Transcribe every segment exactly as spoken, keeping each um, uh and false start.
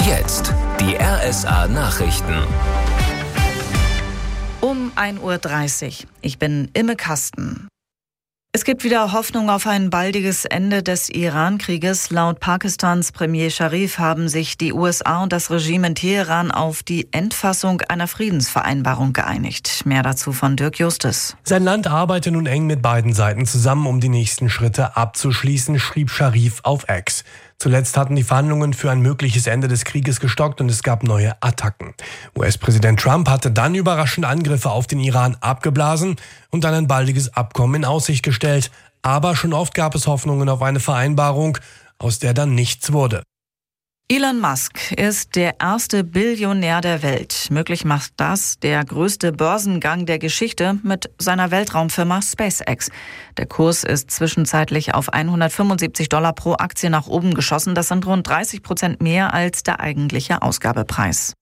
Jetzt die R S A-Nachrichten. Um ein Uhr dreißig. Ich bin Imme Kasten. Es gibt wieder Hoffnung auf ein baldiges Ende des Iran-Krieges. Laut Pakistans Premier Sharif haben sich die U S A und das Regime in Teheran auf die Endfassung einer Friedensvereinbarung geeinigt. Mehr dazu von Dirk Justus. Sein Land arbeite nun eng mit beiden Seiten zusammen, um die nächsten Schritte abzuschließen, schrieb Sharif auf X. Zuletzt hatten die Verhandlungen für ein mögliches Ende des Krieges gestockt und es gab neue Attacken. U S-Präsident Trump hatte dann überraschend Angriffe auf den Iran abgeblasen und dann ein baldiges Abkommen in Aussicht gestellt. Aber schon oft gab es Hoffnungen auf eine Vereinbarung, aus der dann nichts wurde. Elon Musk ist der erste Billionär der Welt. Möglich macht das der größte Börsengang der Geschichte mit seiner Weltraumfirma SpaceX. Der Kurs ist zwischenzeitlich auf hundertfünfundsiebzig Dollar pro Aktie nach oben geschossen. Das sind rund dreißig Prozent mehr als der eigentliche Ausgabepreis.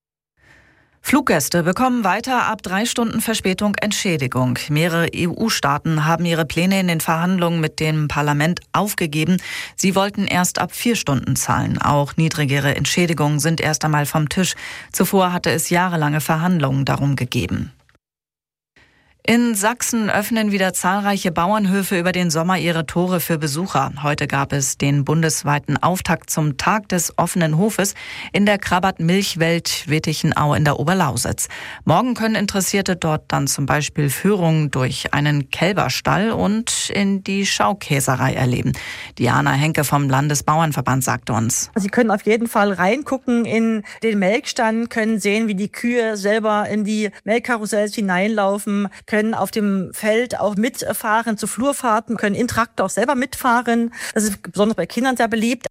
Fluggäste bekommen weiter ab drei Stunden Verspätung Entschädigung. Mehrere E U-Staaten haben ihre Pläne in den Verhandlungen mit dem Parlament aufgegeben. Sie wollten erst ab vier Stunden zahlen. Auch niedrigere Entschädigungen sind erst einmal vom Tisch. Zuvor hatte es jahrelange Verhandlungen darum gegeben. In Sachsen öffnen wieder zahlreiche Bauernhöfe über den Sommer ihre Tore für Besucher. Heute gab es den bundesweiten Auftakt zum Tag des offenen Hofes in der Krabat-Milchwelt Wittichenau in der Oberlausitz. Morgen können Interessierte dort dann zum Beispiel Führungen durch einen Kälberstall und in die Schaukäserei erleben. Diana Henke vom Landesbauernverband sagte uns. Sie können auf jeden Fall reingucken in den Melkstand, können sehen, wie die Kühe selber in die Melkkarussells hineinlaufen, können auf dem Feld auch mitfahren zu Flurfahrten, können in Traktor auch selber mitfahren. Das ist besonders bei Kindern sehr beliebt.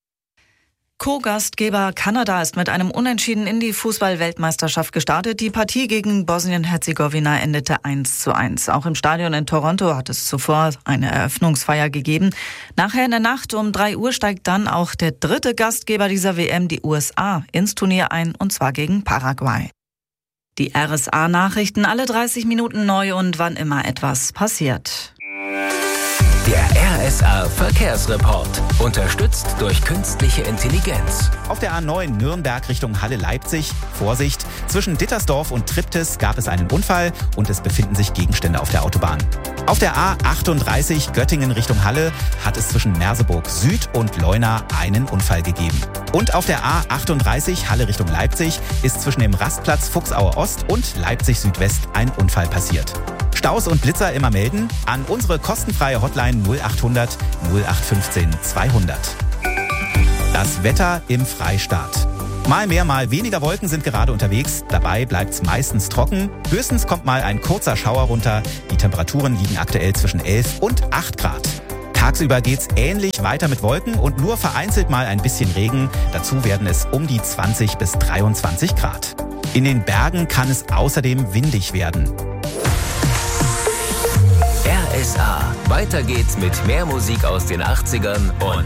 Co-Gastgeber Kanada ist mit einem Unentschieden in die Fußball-Weltmeisterschaft gestartet. Die Partie gegen Bosnien-Herzegowina endete eins zu eins. Auch im Stadion in Toronto hat es zuvor eine Eröffnungsfeier gegeben. Nachher in der Nacht um drei Uhr steigt dann auch der dritte Gastgeber dieser W M, die U S A, ins Turnier ein, und zwar gegen Paraguay. Die R S A-Nachrichten alle dreißig Minuten neu und wann immer etwas passiert. Der R S A-Verkehrsreport. Unterstützt durch künstliche Intelligenz. Auf der A neun Nürnberg Richtung Halle-Leipzig. Vorsicht, zwischen Dittersdorf und Triptis gab es einen Unfall und es befinden sich Gegenstände auf der Autobahn. Auf der A achtunddreißig Göttingen Richtung Halle hat es zwischen Merseburg Süd und Leuna einen Unfall gegeben. Und auf der A achtunddreißig Halle Richtung Leipzig ist zwischen dem Rastplatz Fuchsauer Ost und Leipzig Südwest ein Unfall passiert. Staus und Blitzer immer melden an unsere kostenfreie Hotline null achthundert null acht fünfzehn zweihundert. Das Wetter im Freistaat. Mal mehr, mal weniger Wolken sind gerade unterwegs. Dabei bleibt's meistens trocken. Höchstens kommt mal ein kurzer Schauer runter. Die Temperaturen liegen aktuell zwischen elf und acht Grad. Tagsüber geht's ähnlich weiter mit Wolken und nur vereinzelt mal ein bisschen Regen. Dazu werden es um die zwanzig bis dreiundzwanzig Grad. In den Bergen kann es außerdem windig werden. R S A. Weiter geht's mit mehr Musik aus den achtzigern und